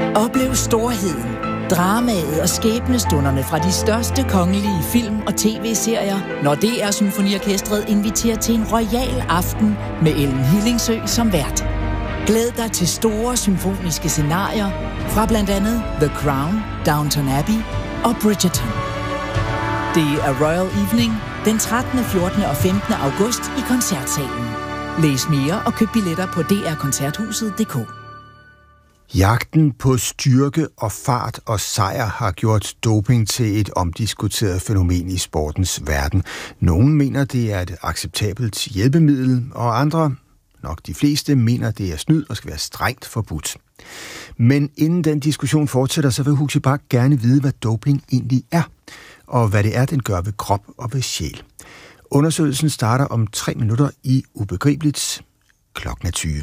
Oplev storheden, dramaet og skæbnestunderne fra de største kongelige film- og tv-serier, når DR Symfoniorkestret inviterer til en royal aften med Ellen Hillingsø som vært. Glæd dig til store symfoniske scenarier fra blandt andet The Crown, Downton Abbey og Bridgerton. Det er Royal Evening den 13., 14. og 15. august i Koncertsalen. Læs mere og køb billetter på drkoncerthuset.dk. Jagten på styrke og fart og sejr har gjort doping til et omdiskuteret fænomen i sportens verden. Nogle mener, det er et acceptabelt hjælpemiddel, og andre, nok de fleste, mener, det er snyd og skal være strengt forbudt. Men inden den diskussion fortsætter, så vil Huxi Bach gerne vide, hvad doping egentlig er, og hvad det er, den gør ved krop og ved sjæl. Undersøgelsen starter om 3 minutter i Ubegribeligt. Klokken er 20.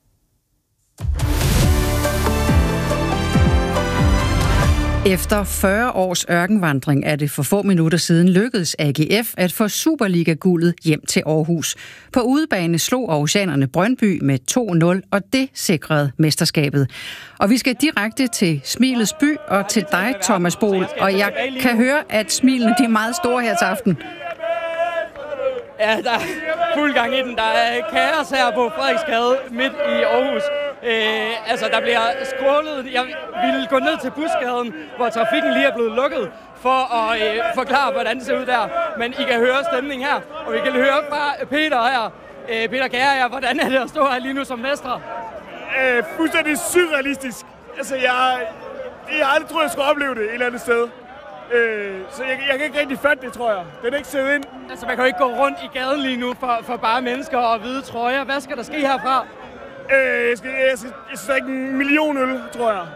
Efter 40 års ørkenvandring er det for få minutter siden lykkedes AGF at få Superliga-guldet hjem til Aarhus. På udebane slog aarhusianerne Brøndby med 2-0, og det sikrede mesterskabet. Og vi skal direkte til Smilets by og til dig, Thomas Boel. Og jeg kan høre, at smilene de er meget store her til aften. Ja, der er fuld gang i den. Der er kaos her på Frederiksgade midt i Aarhus. Der bliver skrålet. Jeg ville gå ned til Busgaden, hvor trafikken lige er blevet lukket, for at forklare, hvordan det ser ud der. Men I kan høre stemning her, og vi kan høre fra Peter her. Peter Kjær, hvordan er det at stå her lige nu som mestre? Fuldstændig surrealistisk. Altså, jeg aldrig troet, jeg skulle opleve det et eller andet sted. Så jeg kan ikke rigtig fatte det, tror jeg. Den er ikke siddet ind. Altså, man kan jo ikke gå rundt i gaden lige nu for bare mennesker og hvide trøjer. Hvad skal der ske herfra? Jeg skal drikke 1 million øl, tror jeg.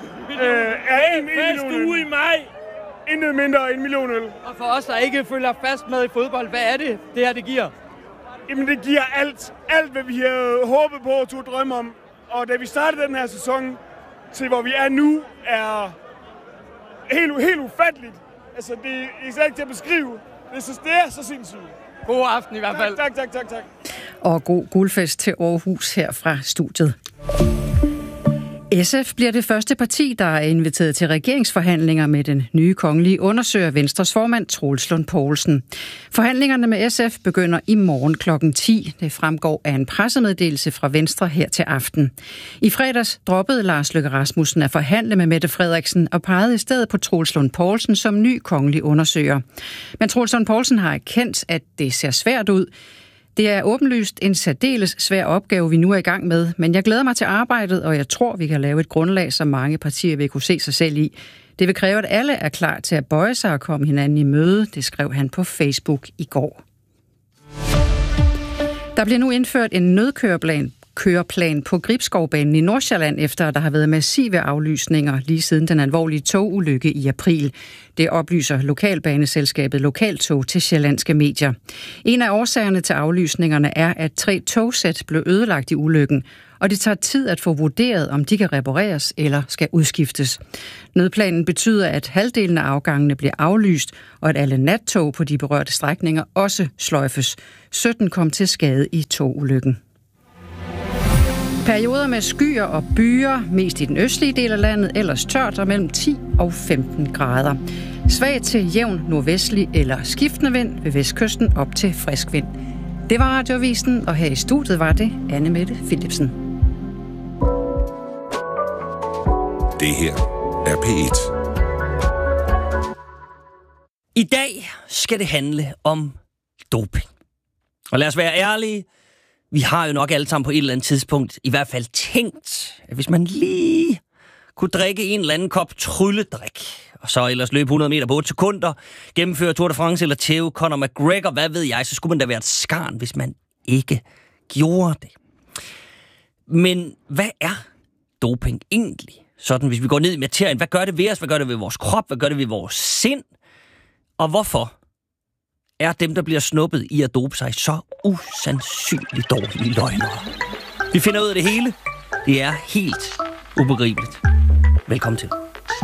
Fast uge i maj. Intet mindre end 1 million øl. Og for os, der ikke følger fast med i fodbold, hvad er det her, det giver? Jamen, det giver alt. Alt, hvad vi har håbet på og tog drømme om. Og da vi startede den her sæson, til hvor vi er nu, er helt ufatteligt. Altså, det er slet ikke til at beskrive. Det er så sindssygt. God aften i hvert fald. Tak. Og god guldfest til Aarhus her fra studiet. SF bliver det første parti, der er inviteret til regeringsforhandlinger med den nye kongelige undersøger, Venstres formand Troels Lund Poulsen. Forhandlingerne med SF begynder i morgen kl. 10. Det fremgår af en pressemeddelelse fra Venstre her til aften. I fredags droppede Lars Løkke Rasmussen at forhandle med Mette Frederiksen og pegede i stedet på Troels Lund Poulsen som ny kongelig undersøger. Men Troels Lund Poulsen har erkendt, at det ser svært ud. Det er åbenlyst en særdeles svær opgave, vi nu er i gang med, men jeg glæder mig til arbejdet, og jeg tror, vi kan lave et grundlag, som mange partier vil kunne se sig selv i. Det vil kræve, at alle er klar til at bøje sig og komme hinanden i møde, det skrev han på Facebook i går. Der bliver nu indført en nødkøreplan på Gribskovbanen i Nordsjælland, efter der har været massive aflysninger lige siden den alvorlige togulykke i april. Det oplyser lokalbaneselskabet Lokaltog til sjællandske medier. En af årsagerne til aflysningerne er, at 3 togsæt blev ødelagt i ulykken, og det tager tid at få vurderet, om de kan repareres eller skal udskiftes. Nødplanen betyder, at halvdelen af afgangene bliver aflyst, og at alle nattog på de berørte strækninger også sløjfes. 17 kom til skade i togulykken. Perioder med skyer og byer, mest i den østlige del af landet, ellers tørt og mellem 10 og 15 grader. Svag til jævn nordvestlig eller skiftende vind ved vestkysten op til frisk vind. Det var Radioavisen, og her i studiet var det Anne Mette Philipsen. Det her er P1. I dag skal det handle om doping. Og lad os være ærlige. Vi har jo nok alle sammen på et eller andet tidspunkt i hvert fald tænkt, at hvis man lige kunne drikke en eller anden kop trylledrik, og så ellers løbe 100 meter på 8 sekunder, gennemføre Tour de France eller tæve Conor McGregor, hvad ved jeg, så skulle man da være et skarn, hvis man ikke gjorde det. Men hvad er doping egentlig? Sådan, hvis vi går ned i materien, hvad gør det ved os? Hvad gør det ved vores krop? Hvad gør det ved vores sind? Og hvorfor er dem, der bliver snuppet i at dope sig, så usandsynligt dårlige løgnere? Vi finder ud af det hele. Det er helt ubegribeligt. Velkommen til.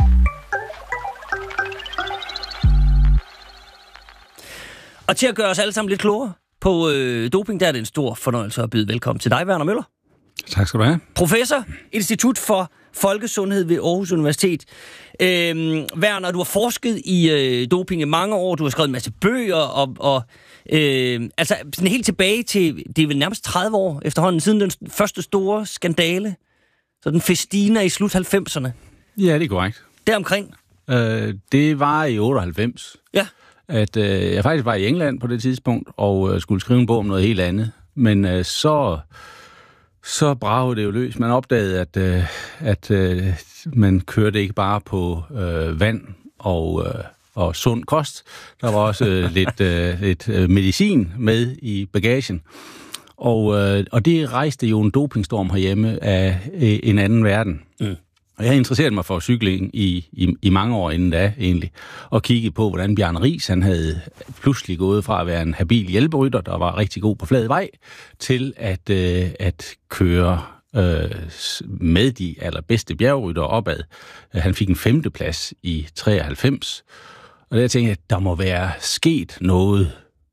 Og til at gøre os alle sammen lidt klogere på doping, der er det en stor fornøjelse at byde velkommen til dig, Werner Møller. Tak skal du have. Professor, Institut for Folkesundhed ved Aarhus Universitet. Werner, du har forsket i doping i mange år. Du har skrevet en masse bøger, og altså sådan helt tilbage til, det er vel nærmest 30 år efterhånden, siden den første store skandale. Så den Festina i slut 90'erne. Ja, det er korrekt. Deromkring? Det var i 98. Ja. At jeg faktisk var i England på det tidspunkt, og skulle skrive en bog om noget helt andet. Men så bragede det jo løs. Man opdagede, at man kørte ikke bare på vand og sund kost. Der var også lidt medicin med i bagagen. Og det rejste jo en dopingstorm herhjemme af en anden verden. Mm. Og jeg har interesseret mig for cykling i mange år inden da, egentlig, og kigget på, hvordan Bjarne Riis, han havde pludselig gået fra at være en habil hjælperytter, der var rigtig god på flad vej, til at køre med de allerbedste bjergrytter opad. Han fik en 5. plads i 93, og der tænkte jeg, at der må være sket noget.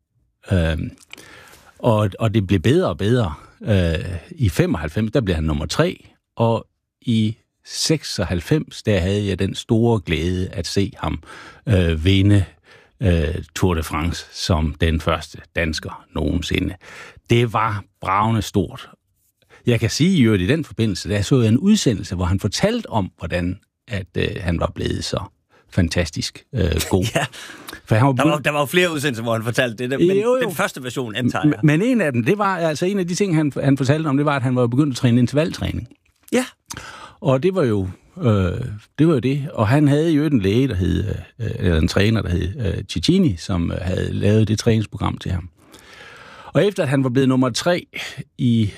Og det blev bedre og bedre. I 95, der blev han nummer 3, og i 96, der havde jeg den store glæde at se ham vinde Tour de France som den første dansker nogensinde. Det var bragende stort. Jeg kan sige jo i den forbindelse, der så jeg en udsendelse, hvor han fortalte om, hvordan at han var blevet så fantastisk god. Ja. For der var jo flere udsendelser, hvor han fortalte det, men jo. Den første version antager jeg. Men en af dem, det var altså en af de ting, han fortalte om, det var, at han var begyndt at træne intervaltræning. Ja. Og det var jo det. Og han havde jo en læge, en træner, der hed Cicchini, som havde lavet det træningsprogram til ham. Og efter at han var blevet nummer 3 i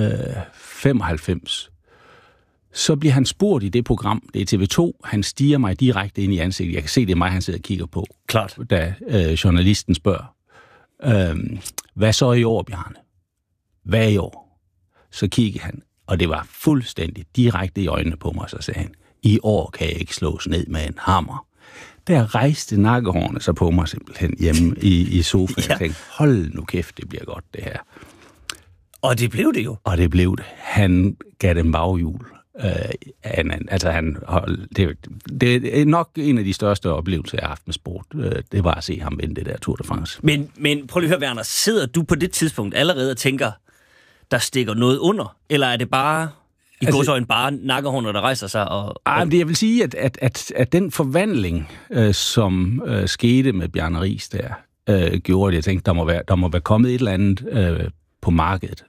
95, så bliver han spurgt i det program, det er TV2, han stiger mig direkte ind i ansigtet. Jeg kan se, det er mig, han sidder og kigger på. Klart. Da journalisten spørger, hvad så i år, Bjarne? Hvad i år? Så kigger han, og det var fuldstændig direkte i øjnene på mig, så sagde han, i år kan jeg ikke slås ned med en hammer. Der rejste nakkehårene sig på mig simpelthen hjemme i sofaen. Ja. Jeg tænkte, hold nu kæft, det bliver godt det her. Og det blev det jo. Og det blev det. Han gav dem baghjul. Det er nok en af de største oplevelser, jeg har haft med sport. Det var at se ham vinde det der Tour de France. Men prøv lige at høre, Werner, sidder du på det tidspunkt allerede og tænker, der stikker noget under? Eller er det bare, går så en bare nakkehårene, der rejser sig? Jeg vil sige, at den forvandling, som skete med Bjarne Riis der, gjorde det, jeg tænkte, der må være kommet et eller andet på markedet,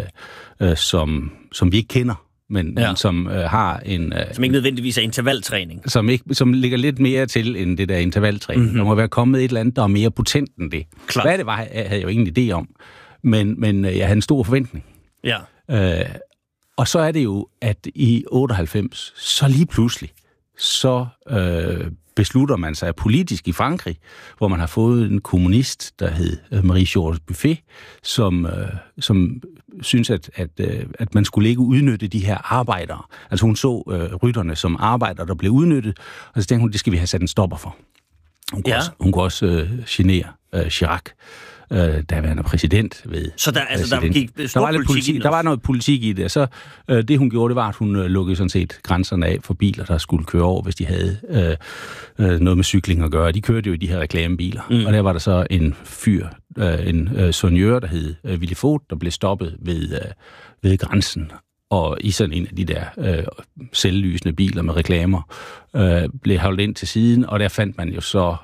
som vi ikke kender. Men som har en... som ikke nødvendigvis er intervaltræning. Som ligger lidt mere til end det der intervaltræning. Mm-hmm. Der må være kommet et eller andet, der er mere potent end det. Klart. Hvad det var, havde jeg jo ingen idé om. Men jeg havde en stor forventning. Ja. Og så er det jo, at i 98, så lige pludselig, så beslutter man sig politisk i Frankrig, hvor man har fået en kommunist, der hed Marie-Georges Buffet, som synes, at man skulle ikke udnytte de her arbejdere. Altså hun så rytterne som arbejdere, der blev udnyttet, og så tænkte hun, det skal vi have sat en stopper for. Hun kunne også genere Chirac, daværende præsident ved... Så der gik stor politik i det. Der var noget politik i det, og så det hun gjorde, det var, at hun lukkede sådan set grænserne af for biler, der skulle køre over, hvis de havde noget med cykling at gøre. De kørte jo i de her reklamebiler, og der var der så en soigneur, der hed Willy Vogt, der blev stoppet ved grænsen, og i sådan en af de der selvlysende biler med reklamer, blev holdt ind til siden, og der fandt man jo så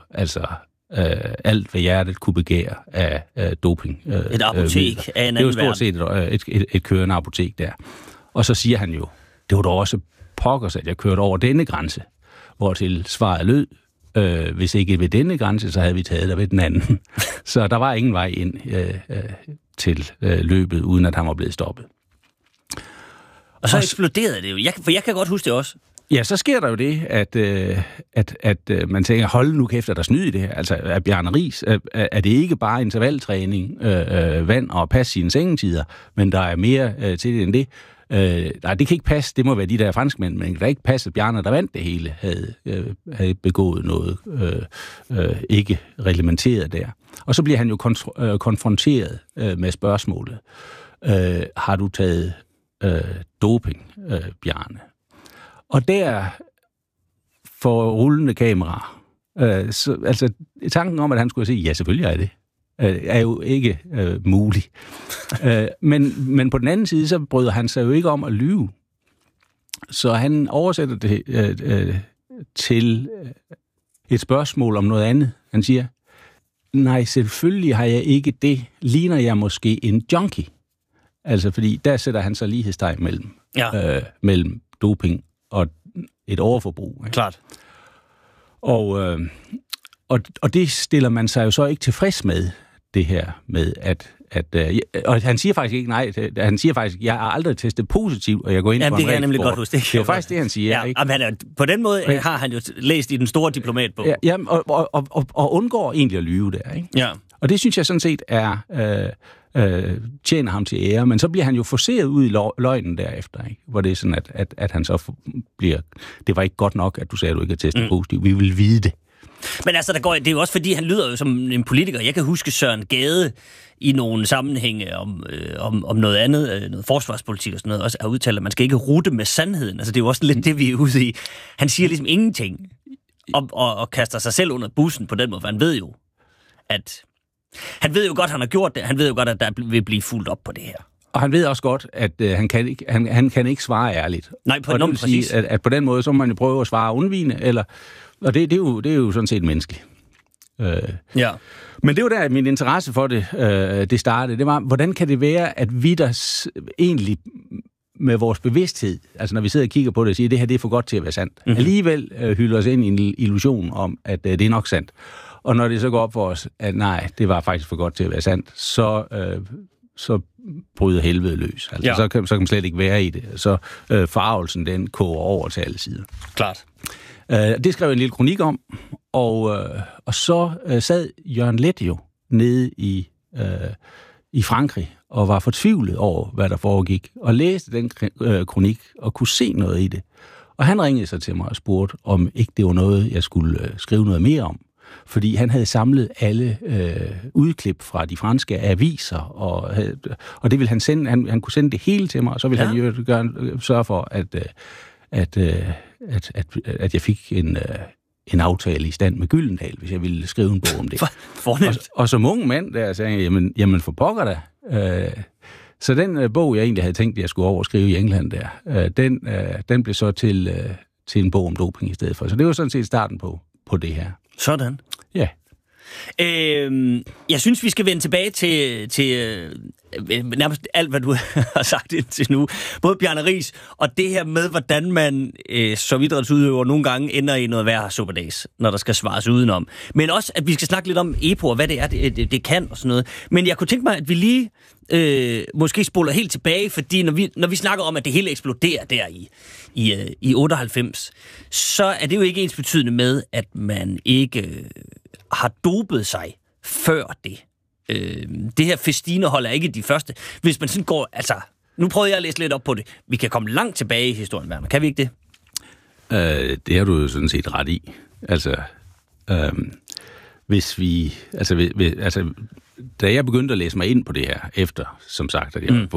alt, hvad hjertet kunne begære af doping. Et apotek af en anden verden. Det var stort set et kørende apotek der. Og så siger han jo, det var da også pokkers, at jeg kørte over denne grænse, hvortil svaret lød, hvis ikke ved denne grænse, så havde vi taget der ved den anden. Så der var ingen vej ind til løbet, uden at han var blevet stoppet. Og så eksploderede det jo. For jeg kan godt huske det også. Ja, så sker der jo det, at man tænker, hold nu kæft, er der snyd i det her? Altså, er Bjarne Riis, er det ikke bare intervaltræning, vand og passe sine sengetider, men der er mere til det end det? Nej, det kan ikke passe, det må være de der franskmænd, men det kan ikke passe, at Bjarne, der vandt det hele, havde begået noget ikke reglementeret der. Og så bliver han jo konfronteret med spørgsmålet. Har du taget doping, Bjarne. Og der for rullende kamera, altså tanken om, at han skulle sige, ja, selvfølgelig er det, er jo ikke mulig. Men på den anden side, så bryder han sig jo ikke om at lyve. Så han oversætter det til et spørgsmål om noget andet. Han siger, nej, selvfølgelig har jeg ikke det. Ligner jeg måske en junkie? Altså, fordi der sætter han så lighedstegn mellem doping og et overforbrug. Ikke? Klart. Og det stiller man sig jo så ikke tilfreds med, det her med, og han siger faktisk ikke nej. Han siger faktisk, jeg har aldrig testet positivt, og jeg går ind på en det kan jeg nemlig godt huske. Det er jo faktisk det, han siger. Ja, ikke? Men på den måde har han jo læst i den store diplomatbog. Ja, og undgår egentlig at lyve der. Ikke? Ja. Og det synes jeg sådan set tjener ham til ære, men så bliver han jo forceret ud i løgnen derefter, ikke? Hvor det er sådan, at han så bliver, det var ikke godt nok, at du sagde, at du ikke har testet positivt. Vi vil vide det. Men altså, det er jo også fordi, han lyder jo som en politiker. Jeg kan huske Søren Gade i nogle sammenhænge om noget andet, noget forsvarspolitik og sådan noget, også har udtalt, at man skal ikke rute med sandheden. Altså, det er jo også lidt det, vi er ude i. Han siger ligesom ingenting og kaster sig selv under bussen på den måde, for han ved jo, at han har gjort det. Han ved jo godt, at der vil blive fulgt op på det her. Og han ved også godt, at han kan ikke svare ærligt. Nej, på den præcis. At på den måde, så må man jo prøve at svare undvigende, og det er jo sådan set menneskeligt. Ja. Men det var der, min interesse for det startede. Det var, hvordan kan det være, at vi der egentlig med vores bevidsthed, altså når vi sidder og kigger på det og siger, at det her det er for godt til at være sandt, alligevel hylder os ind i en illusion om, at det er nok sandt. Og når det så går op for os, at nej, det var faktisk for godt til at være sandt, så bryder helvede løs. Altså, så kan man slet ikke være i det. Så forargelsen, den koger over til alle sider. Klart. Det skrev jeg en lille kronik om, og så sad Jørgen Leth jo nede i Frankrig og var fortvivlet over, hvad der foregik, og læste den kronik og kunne se noget i det. Og han ringede så til mig og spurgte, om ikke det var noget, jeg skulle skrive noget mere om. Fordi han havde samlet alle udklip fra de franske aviser, og det ville han sende. Han kunne sende det hele til mig, og så ville han jo sørge for, at jeg fik en aftale i stand med Gyldendal, hvis jeg ville skrive en bog om det. Og som ung mand der sagde jeg, jamen for pokker da. Så den bog, jeg egentlig havde tænkt, at jeg skulle over og skrive i England der, den blev så til en bog om doping i stedet for. Så det var sådan set starten på det her. Sådan. Ja. Jeg synes, vi skal vende tilbage til nærmest alt, hvad du har sagt indtil nu. Både Bjarne Riis og det her med, hvordan man som idrætsudøver nogle gange ender i noget værre supperdags, når der skal svares udenom. Men også, at vi skal snakke lidt om EPO og hvad det er, det kan og sådan noget. Men jeg kunne tænke mig, at vi lige måske spoler helt tilbage, fordi når vi snakker om, at det hele eksploderer der i 98, så er det jo ikke ensbetydende med, at man ikke har dopet sig før det. Det her festinehold er ikke de første. Hvis man sådan går, altså, nu prøvede jeg at læse lidt op på det. Vi kan komme langt tilbage i historien, Werner. Kan vi ikke det? Det har du jo sådan set ret i. Altså, hvis vi, da jeg begyndte at læse mig ind på det her, efter, som sagt, at jeg